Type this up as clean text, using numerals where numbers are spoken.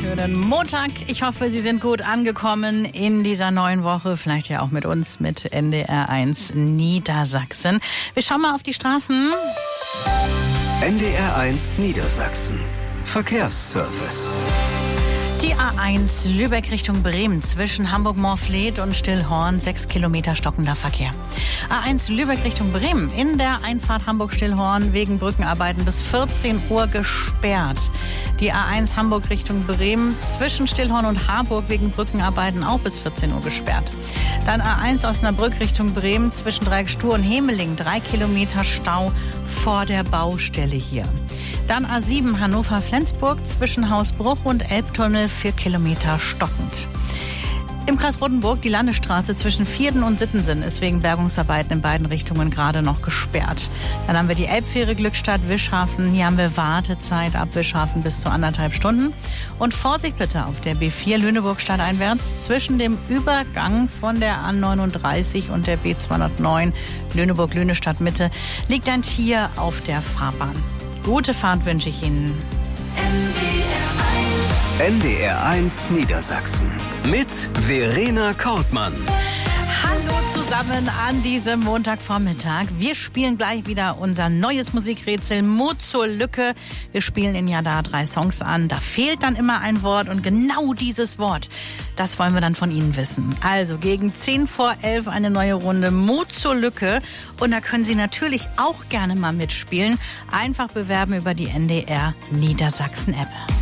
schönen Montag. Ich hoffe, Sie sind gut angekommen in dieser neuen Woche. Vielleicht ja auch mit uns, mit NDR1 Niedersachsen. Wir schauen mal auf die Straßen. NDR1 Niedersachsen. Verkehrsservice. Die A1 Lübeck Richtung Bremen zwischen Hamburg-Morfleet und Stillhorn 6 Kilometer stockender Verkehr. A1 Lübeck Richtung Bremen in der Einfahrt Hamburg-Stillhorn wegen Brückenarbeiten bis 14 Uhr gesperrt. Die A1 Hamburg Richtung Bremen zwischen Stillhorn und Harburg wegen Brückenarbeiten auch bis 14 Uhr gesperrt. Dann A1 Osnabrück Richtung Bremen zwischen Dreieckstuhr und Hemeling 3 Kilometer Stau vor der Baustelle hier. Dann A7 Hannover-Flensburg zwischen Hausbruch und Elbtunnel 4 Kilometer stockend. Im Kreis Rotenburg die Landesstraße zwischen Vierden und Sittensen ist wegen Bergungsarbeiten in beiden Richtungen gerade noch gesperrt. Dann haben wir die Elbfähre Glückstadt-Wischhafen. Hier haben wir Wartezeit ab Wischhafen bis zu 1,5 Stunden. Und Vorsicht bitte auf der B4 Lüneburg stadteinwärts zwischen dem Übergang von der A39 und der B209 Lüneburg-Lünestadt Mitte liegt ein Tier auf der Fahrbahn. Gute Fahrt wünsche ich Ihnen. NDR1 Niedersachsen mit Verena Kortmann. Hallo zusammen an diesem Montagvormittag. Wir spielen gleich wieder unser neues Musikrätsel Mut zur Lücke. Wir spielen in Jahr da 3 Songs an. Da fehlt dann immer ein Wort und genau dieses Wort, das wollen wir dann von Ihnen wissen. Also gegen 10 vor 11 eine neue Runde Mut zur Lücke. Und da können Sie natürlich auch gerne mal mitspielen. Einfach bewerben über die NDR Niedersachsen App.